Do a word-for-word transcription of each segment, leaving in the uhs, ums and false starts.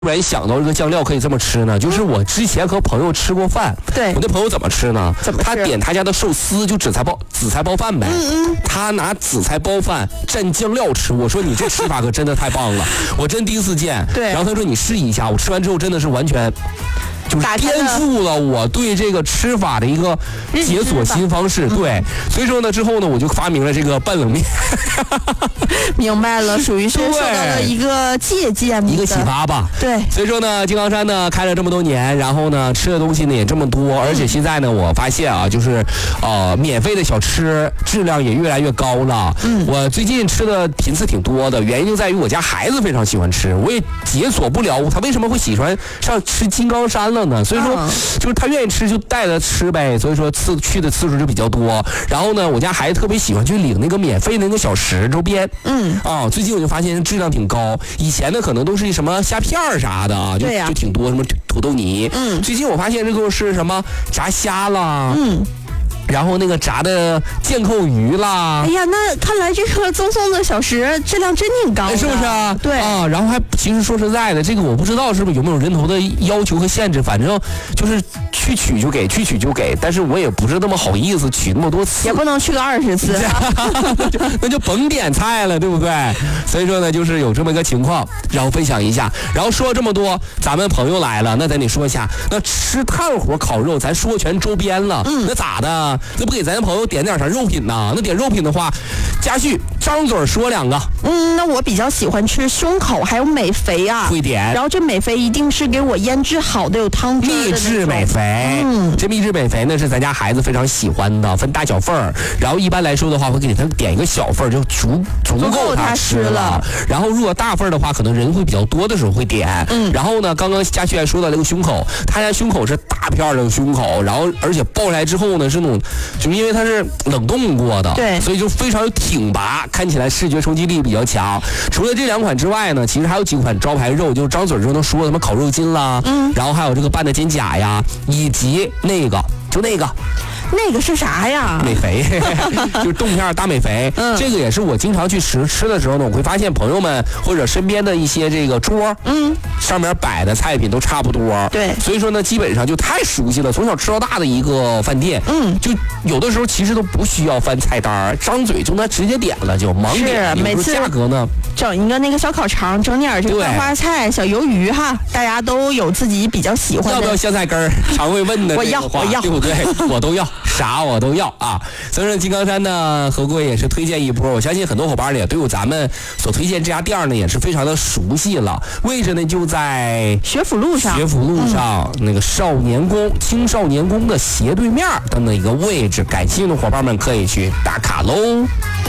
突然想到这个酱料可以这么吃呢？就是我之前和朋友吃过饭， 对， 我那朋友怎么吃呢？ 怎么吃？ 他点他家的寿司就紫菜包紫菜包饭呗， 嗯嗯， 他拿紫菜包饭蘸酱料吃。我说你这吃法可真的太棒了，我真第一次见。 对， 然后他说你试一下，我吃完之后真的是完全。就是颠覆了我对这个吃法的一个解锁新方式，对，所以说呢，之后呢，我就发明了这个拌冷面。 明白了，属于是受到了一个借鉴， 一个启发吧。 对， 所以说呢，金刚山呢开了这么多年，然后呢吃的东西呢也这么多，而且现在呢，我发现啊，就是呃免费的小吃质量也越来越高了。嗯，我最近吃的频次挺多的，原因就在于我家孩子非常喜欢吃，我也解锁不了他为什么会喜欢上吃金刚山了。所以说，就是他愿意吃就带他吃呗。所以说次去的次数就比较多。然后呢，我家孩子特别喜欢去领那个免费的那个小食周边。嗯啊，最近我就发现质量挺高。以前呢可能都是什么虾片啥的啊，就对呀、 就挺多什么土豆泥。 嗯， 最近我发现这个是什么炸虾啦。嗯。然后那个炸的剑扣鱼啦， 哎呀，那看来这个赠送的小食质量真挺高的， 是不是啊？ 对啊，然后还其实说实在的，这个我不知道是不是有没有人头的要求和限制，反正就是去取就给，去取就给，但是我也不是那么好意思取那么多次， 也不能去个二十次， 那, 就那就甭点菜了，对不对？所以说呢，就是有这么一个情况，然后分享一下。然后说了这么多，咱们朋友来了，那咱得说一下，那吃炭火烤肉，咱说全周边了，嗯，那咋的？那不给咱朋友点点啥肉品呢？那点肉品的话，家旭张嘴说两个。 嗯，那我比较喜欢吃胸口，还有美肥啊。 会点。 然后这美肥一定是给我腌制好的，有汤汁的秘制美肥。嗯，这秘制美肥呢是咱家孩子非常喜欢的，分大小份儿。然后一般来说的话，会给他点一个小份儿，就足足够他吃了。然后如果大份儿的话，可能人会比较多的时候会点。嗯。然后呢，刚刚家旭还说到这个胸口，他家胸口是大片的胸口，然后而且爆出来之后呢是那种。就是因为它是冷冻过的， 对， 所以就非常有挺拔，看起来视觉冲击力比较强。除了这两款之外呢，其实还有几款招牌肉，就是张嘴就能说什么烤肉筋啦，嗯，然后还有这个拌的肩胛呀，以及那个就那个。 那个是啥呀？ 美肥，就是冻片大美肥。嗯，这个也是我经常去吃吃的时候呢，我会发现朋友们或者身边的一些这个桌，嗯，上面摆的菜品都差不多。 对， 所以说呢，基本上就太熟悉了，从小吃到大的一个饭店。嗯，就有的时候其实都不需要翻菜单，张嘴就能直接点了，就盲点。 是，每次价格呢， 整一个那个小烤肠，整点这个花花菜、小鱿鱼哈，大家都有自己比较喜欢的。 要不要香菜根儿？常会问的我要，我要， 对不对？我都要。啥我都要啊！所以说金刚山呢，何贵也是推荐一波。我相信很多伙伴呢也对我咱们所推荐这家店呢也是非常的熟悉了。位置呢就在学府路上， 学府路上、嗯、那个少年宫、青少年宫的斜对面的那一个位置。感兴趣的伙伴们可以去打卡喽。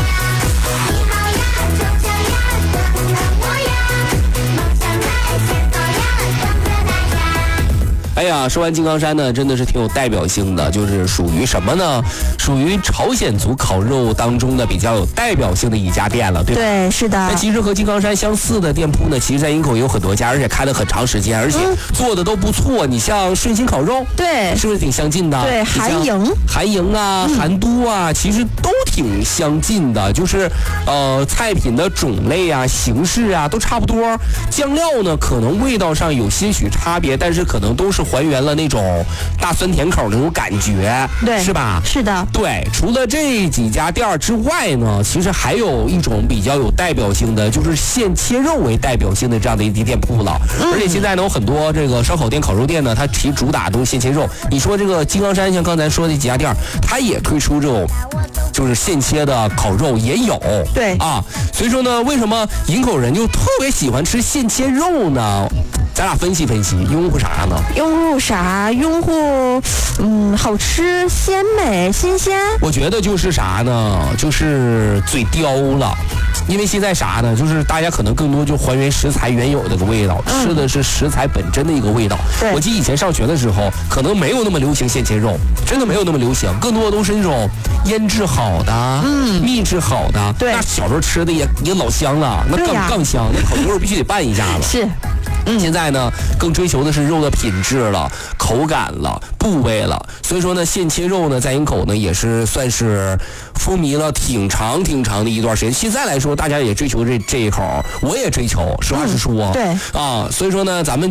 哎呀，说完金刚山呢，真的是挺有代表性的，就是属于什么呢？属于朝鲜族烤肉当中的比较有代表性的一家店了，对吧？ 对，是的。 但其实和金刚山相似的店铺呢，其实在营口也有很多家，而且开了很长时间，而且做的都不错。你像顺心烤肉， 对， 是不是挺相近的？ 对，韩营、 韩营啊、嗯、韩都啊，其实都挺相近的，就是呃菜品的种类啊、形式啊都差不多。酱料呢，可能味道上有些许差别，但是可能都是还原了那种大酸甜口那种感觉， 对， 是吧？ 是的， 对。除了这几家店之外呢，其实还有一种比较有代表性的，就是现切肉为代表性的这样的一些店铺了。嗯、而且现在呢，有很多这个烧烤店、烤肉店呢，它其主打都是现切肉。你说这个金刚山，像刚才说的几家店，它也推出这种就是现切的烤肉，也有。 对啊，所以说呢，为什么营口人就特别喜欢吃现切肉呢？咱俩分析分析，拥护啥呢？ 拥护啥？拥护，嗯，好吃、鲜美、新鲜。 我觉得就是啥呢？就是嘴刁了。因为现在啥呢？就是大家可能更多就还原食材原有的个味道，嗯、吃的是食材本真的一个味道。我记得以前上学的时候，可能没有那么流行现切肉，真的没有那么流行，更多的都是那种腌制好的、嗯、秘制好的。 对， 那小时候吃的也也老香了，那更、啊、更香，那烤牛肉必须得拌一下子。 是。 嗯，现在呢更追求的是肉的品质了、口感了、部位了。所以说呢，现切肉呢在营口呢也是算是风靡了挺长挺长的一段时间。现在来说，大家也追求这这一口，我也追求，实话实说。 嗯、对啊，所以说呢，咱们。